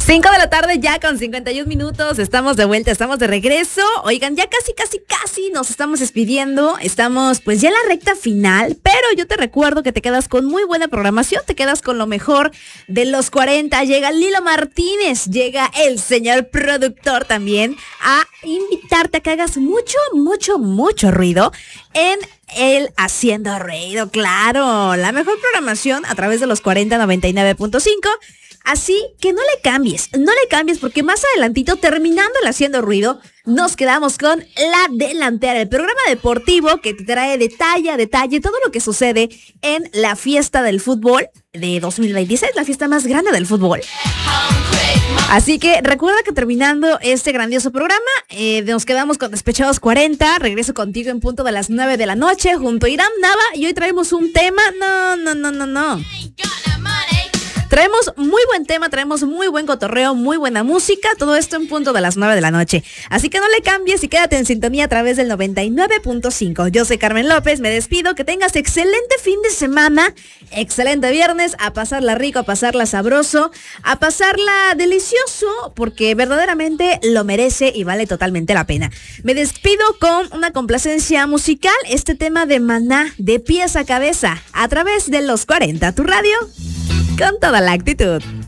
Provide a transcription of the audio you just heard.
5 de la tarde ya con 51 minutos, estamos de vuelta, estamos de regreso. Oigan, ya casi nos estamos despidiendo, estamos pues ya en la recta final, pero yo te recuerdo que te quedas con muy buena programación, te quedas con lo mejor de los 40, llega Lilo Martínez, llega el señor productor también a invitarte a que hagas mucho ruido en el Haciendo Ruido, claro, la mejor programación a través de los 4099.5. Así que no le cambies porque más adelantito, terminando el Haciendo Ruido, nos quedamos con La Delantera, el programa deportivo que te trae detalle a detalle todo lo que sucede en la fiesta del fútbol de 2026, la fiesta más grande del fútbol. Así que recuerda que terminando este grandioso programa, nos quedamos con Despechados 40, regreso contigo en punto de las 9 de la noche junto a Irán Nava y hoy traemos un tema, no. Traemos muy buen tema, traemos muy buen cotorreo, muy buena música, todo esto en punto de las 9 de la noche. Así que no le cambies y quédate en sintonía a través del 99.5. Yo soy Carmen López, me despido, que tengas excelente fin de semana, excelente viernes, a pasarla rico, a pasarla sabroso, a pasarla delicioso, porque verdaderamente lo merece y vale totalmente la pena. Me despido con una complacencia musical, este tema de Maná, De Pies a Cabeza, a través de los 40, tu radio, con toda la actitud.